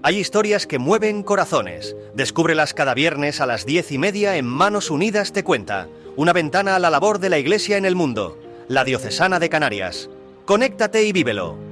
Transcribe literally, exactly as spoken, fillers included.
Hay historias que mueven corazones. Descúbrelas cada viernes a las diez y media en Manos Unidas Te Cuenta. Una ventana a la labor de la Iglesia en el mundo. La Diocesana de Canarias. Conéctate y vívelo.